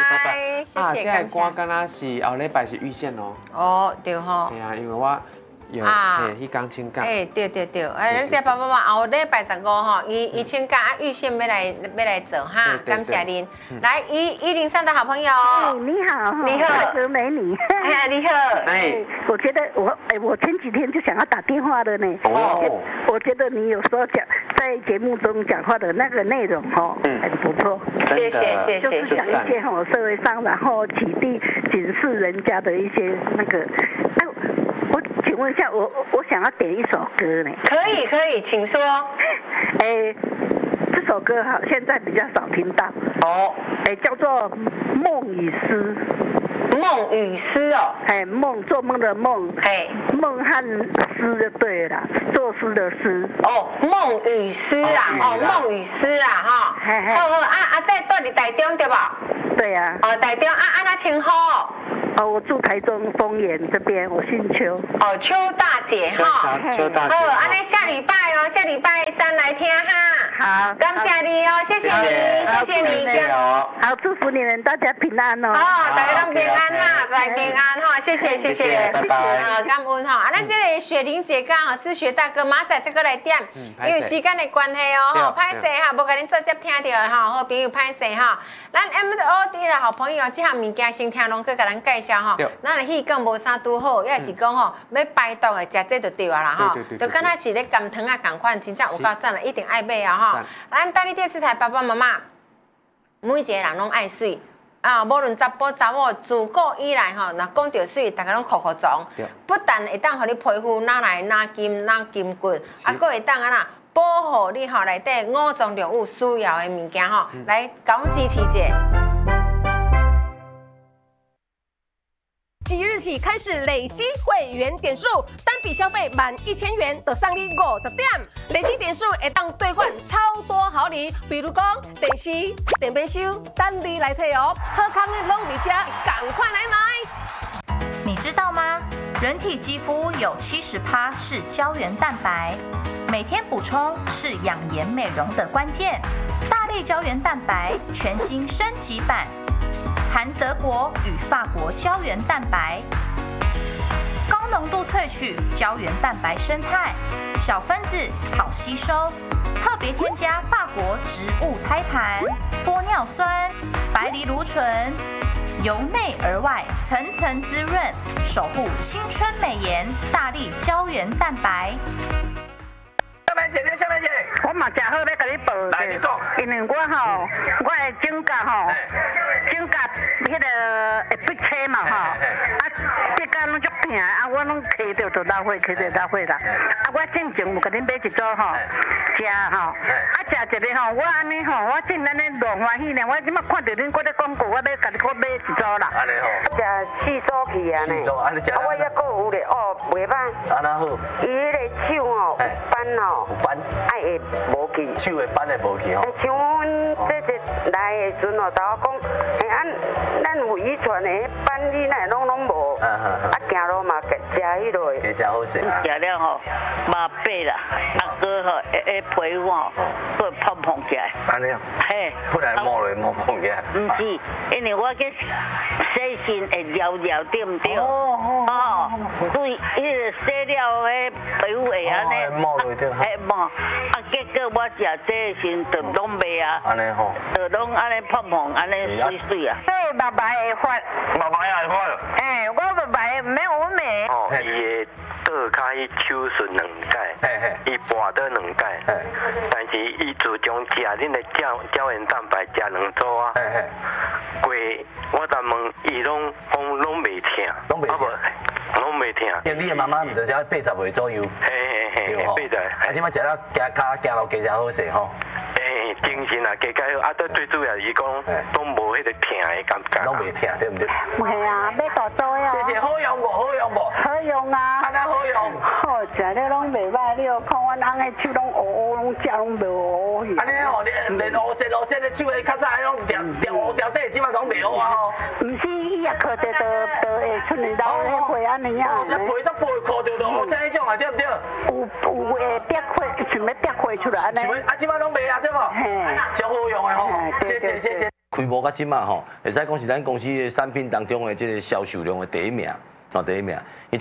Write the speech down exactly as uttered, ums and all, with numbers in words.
拜，谢谢，感谢。 啊，这个歌敢若是后礼拜是预线哦。 哦，对吼。 对啊，因为我有啊， 嘿，去讲请假。 哎，对对对，哎，咱这爸爸妈后礼拜十五吼，伊伊请假啊，预先要来要来做哈，感谢您。来，一一零三的好朋友。 你好， 你好， 何美女。 哎呀，你好。 哎，我觉得我哎，我前几天就想要打电话了呢。哦。我觉得你有时候讲在节目中讲话的那个内容哈，很不错。 谢谢谢谢。 就是讲一些哈社会上，然后启迪警示人家的一些那个。哎，我请问一下，我我想要点一首歌呢。 可以可以，请说。 哎，这首歌哈现在比较少听到。哦。哎，叫做《梦与诗》。 梦与诗哦。 哎，梦做梦的梦。哎，梦和诗就对了，作诗的诗。 哦，梦与诗啊，哦，梦与诗啊，哈。好好啊啊，在住伫台中对吧？ 对呀。 哦，台中啊啊，那称呼。 哦，我住台中丰原这边，我姓邱。 哦，邱大姐哈。 邱大姐。 好，安尼下礼拜哦，下礼拜三来听哈。 好， 感谢你哦，谢谢你，谢谢你。 好，祝福你们大家平安哦。 哦，大家都平安啦，来平安哈，谢谢谢谢， 拜拜。 好，感恩哈。啊，咱这个雪玲姐刚好是雪大哥马仔这个来点，因为时间的关系哦，哈，歹势哈，无甲恁直接听到哈，好朋友歹势哈。咱 M O D 的好朋友，这项物件先听龙哥甲咱介绍哈。咱的戏讲无啥拄好，也是讲吼要排毒的，食这就对啊啦哈。就敢若是咧甘糖啊共款，真正有够赞的，一定爱买啊哈。咱大力电视台爸爸妈妈，每一个人拢爱水。啊，无论查甫查某，自古以来吼，若讲到水，大家拢哭哭撞。不但会当互你皮肤哪来哪金哪筋骨，啊，佫会当啊啦保护你吼内底五脏六腑需要的物件吼，来讲支持者。 即日起开始累积会员点数，单笔消费满一千元就送你五十点，累积点数会当兑换超多好礼，比如讲电视、电冰箱，等你来摕哦。好康的拢伫遮，赶快来买！ 你知道吗？人体肌肤有七十趴是胶原蛋白，每天补充是养颜美容的关键。大力胶原蛋白全新升级版。含德国与法国胶原蛋白，高浓度萃取胶原蛋白生态，小分子好吸收，特别添加法国植物胎盘、玻尿酸、白藜芦醇，由内而外层层滋润，守护青春美颜。大力胶原蛋白。 下面姐姐，下面姐， 我嘛正好要甲你报来，你讲， 因为我吼，我的指甲吼，指甲迄个会不切嘛吼，啊，指甲拢足疼，啊，我拢摕着就老血，摕着老血啦。啊，我进前有甲恁买一组吼，食吼，啊，食一个吼，我安尼吼，我真安尼乱欢喜呢。我即马看到恁搁咧广告，我要甲你搁买一组啦。 安尼吼， 食四组去啊呢。 四组，安尼食。 啊，我抑搁有咧，哦，袂歹。 安那好。 伊迄个手吼，斑吼。 有斑， 爱会无去， 手会斑会无去吼。 像阮这这来的时阵哦，大家讲，哎，咱咱有遗传的斑，你那拢拢无，啊，行路嘛，食迄落的， 加食好势。 食了吼，麻痹啦，啊哥吼，诶诶皮肤吼，会胖胖起来。 安尼啊？嘿，不然摸落摸胖起来。 唔是，因为我去洗身会撩撩对唔对？ 哦哦，所以迄个洗了迄皮肤会安尼。 摸落对。 嘿摸，啊结果我食这时就拢袂啊。 安尼吼。 就拢安尼胖胖，安尼水水啊。 嘿，白白会发， 白白也会发。 哎，我白白没有美。 哦，伊的倒脚伊手术两届，伊跋倒两届，但是伊自从食恁的胶胶原蛋白食两组啊，过我昨问伊拢讲拢袂疼， 拢袂疼， 拢袂疼。 因你的妈妈毋就是八十岁左右， 嘿嘿嘿，八十。 啊，即摆食了行骹行路加诚好势吼。 诶，精神啊加加好，啊，都最主要是讲都无迄个疼的感觉。 拢袂疼，对毋对？ 系啊，要大组呀。 谢谢，好用无？好用无？ 好用啊。 安那好用。 好食了拢袂歹，你有看阮翁的手拢乌乌，拢食拢无乌去。 安尼吼，你连乌色乌色的手的较早迄种掉掉乌掉底，即摆讲袂好啊吼。 毋是，伊也靠着着着会出年老的皮安尼啊。 哦，这皮都皮靠着着乌色迄种啊，对毋对？ 有有会掉血，想要掉血出来安尼。 啊，即摆拢袂啊，对无？嘿，真好用的吼，谢谢谢谢。 规模到即嘛吼，会使讲是咱公司的产品当中的这个销售量的第一名，哦第一名。